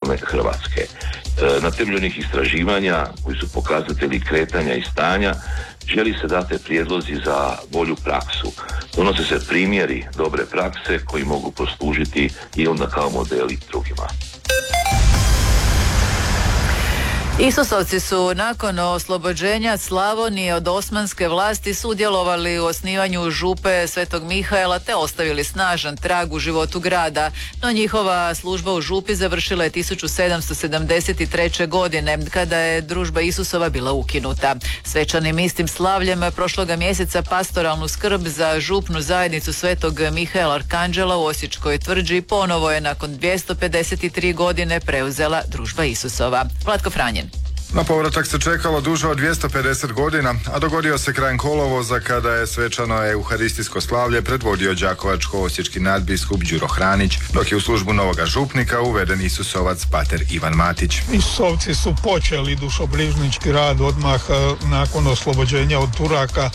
centralne Hrvatske. Na temelju onih istraživanja koji su pokazatelji kretanja i stanja, želi se dati prijedlozi za bolju praksu. Donose se primjeri dobre prakse koji mogu poslužiti i onda kao modeli drugima. Isusovci su nakon oslobođenja Slavonije od osmanske vlasti sudjelovali u osnivanju župe Svetog Mihaela te ostavili snažan trag u životu grada, no njihova služba u župi završila je 1773. godine kada je družba Isusova bila ukinuta. Svečanim istim slavljem prošloga mjeseca pastoralnu skrb za župnu zajednicu Svetog Mihaela Arkanđela u Osječkoj tvrđi ponovo je nakon 253 godine preuzela družba Isusova. Vlatko Franjen. Na povratak se čekalo duže od 250 godina, a dogodio se krajem kolovoza kada je svečano euharistijsko slavlje predvodio đakovačko-osječki nadbiskup Đuro Hranić, dok je u službu novoga župnika uveden Isusovac pater Ivan Matić. Isusovci su počeli dušobrižnički rad odmah nakon oslobođenja od Turaka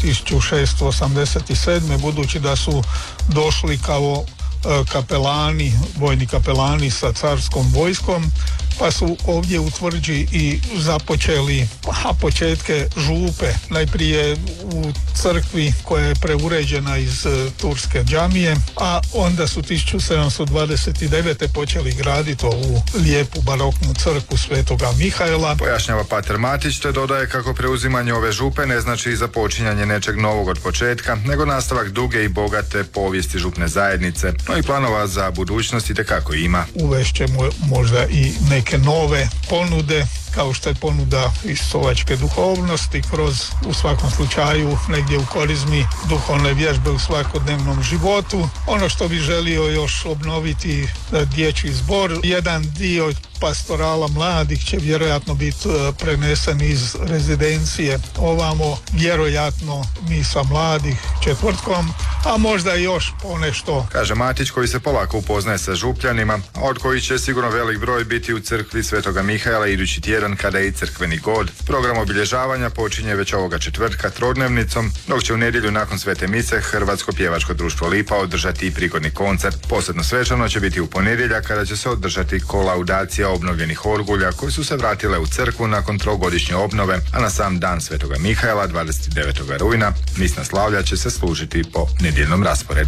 1687. budući da su došli kao kapelani, vojni kapelani sa carskom vojskom, pa su ovdje u tvrđi i započeli početke župe, najprije u crkvi koja je preuređena iz turske džamije, a onda su 1729. počeli graditi ovu lijepu baroknu crkvu Svetoga Mihaela. Pojašnjava pater Matić te dodaje kako preuzimanje ove župe ne znači započinjanje nečeg novog od početka, nego nastavak duge i bogate povijesti župne zajednice, no i planova za budućnost itekako ima. Uvešćemo možda i neke nove ponude, kao što je ponuda istovačke duhovnosti kroz, u svakom slučaju, negdje u korizmi duhovne vježbe u svakodnevnom životu. Ono što bi želio još obnoviti dječji zbor, jedan dio pastorala mladih će vjerojatno biti prenesen iz rezidencije ovamo, vjerojatno misa mladih četvrtkom, a možda još ponešto. Kaže Matić, koji se polako upoznaje sa župljanima, od kojih će sigurno velik broj biti u crkvi Svetoga Mihaela idući tjedan kada je i crkveni god. Program obilježavanja počinje već ovoga četvrtka trodnevnicom, dok će u nedjelju nakon svete mise Hrvatsko pjevačko društvo Lipa održati i prigodni koncert. Posebno svečano će biti u ponedjeljak kada će se održati kolaudacija obnovljenih orgulja koji su se vratile u crkvu nakon trogodišnje obnove, a na sam dan Svetoga Mihaela 29. rujna misna slavlja će se služiti po nedjeljnom rasporedu.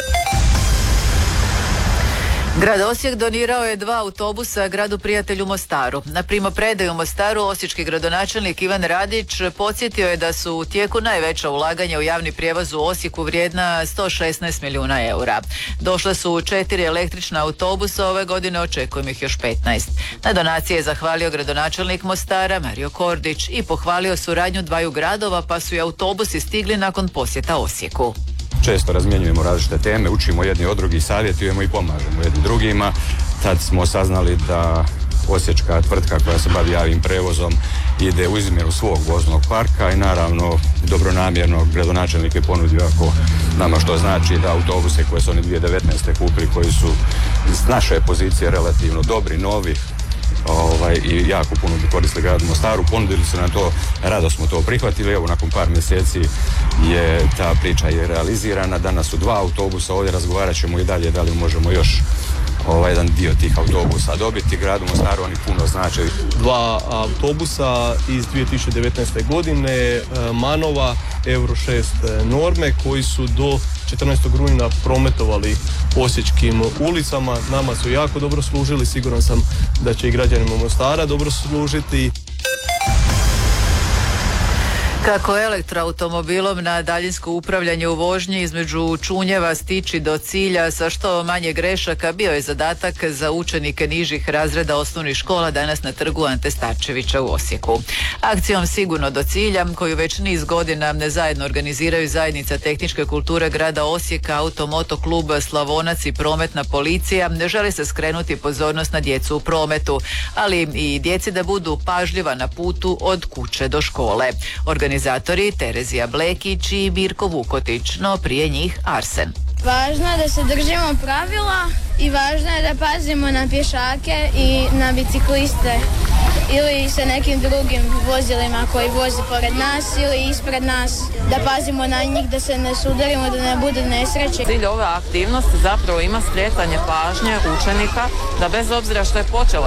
Grad Osijek donirao je 2 autobusa gradu Prijatelju Mostaru. Na primopredaju u Mostaru osječki gradonačelnik Ivan Radić podsjetio je da su u tijeku najveća ulaganja u javni prijevoz u Osijeku vrijedna 116 milijuna eura. Došle su 4 električna autobusa, ove godine očekujemo ih još 15. Na donacije je zahvalio gradonačelnik Mostara Mario Kordić i pohvalio suradnju dvaju gradova, pa su i autobusi stigli nakon posjeta Osijeku. Često razmjenjujemo različite teme, učimo jedni od drugih, savjetujemo i pomažemo jedni drugima. Tad smo saznali da osječka tvrtka koja se bavi javnim prevozom ide u izmjenu svog voznog parka i naravno dobronamjerno gradonačelnik je ponudio, ako nama što znači, da autobuse koje su oni 2019. kupili, koji su iz naše pozicije relativno dobri, novi, i jako puno bi koristili gradu Mostaru, ponudili su nam to, rado smo to prihvatili. Evo, nakon par mjeseci je ta priča je realizirana, danas su 2 autobusa, ovdje razgovarat ćemo i dalje da li možemo još jedan dio tih autobusa dobiti. Gradu Mostaru oni puno znače. 2 autobusa iz 2019. godine, Manova, Euro 6 norme, koji su do 14. rujna prometovali osječkim ulicama. Nama su jako dobro služili, siguran sam da će i građanima Mostara dobro služiti. Kako elektroautomobilom na daljinsko upravljanje u vožnji između Čunjeva stići do cilja sa što manje grešaka bio je zadatak za učenike nižih razreda osnovnih škola danas na trgu Ante Starčevića u Osijeku. Akcijom Sigurno do cilja, koju već niz godina zajedno organiziraju Zajednica tehničke kulture grada Osijeka, Automoto klub Slavonac i Prometna policija, želi se skrenuti pozornost na djecu u prometu, ali i djeci da budu pažljiva na putu od kuće do škole. Organizatori Terezija Blekić i Birko Vukotić, no prije njih Arsen. Važno je da se držimo pravila i važno je da pazimo na pješake i na bicikliste ili sa nekim drugim vozilima koji vozi pored nas ili ispred nas, da pazimo na njih, da se ne sudarimo, da ne bude nesreće. Cilj ove aktivnosti zapravo ima skretanje pažnje učenika da bez obzira što je počela